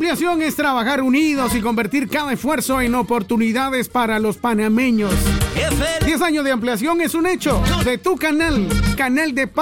ampliación es trabajar unidos y convertir cada esfuerzo en oportunidades para los panameños. 10 años de ampliación es un hecho de tu canal de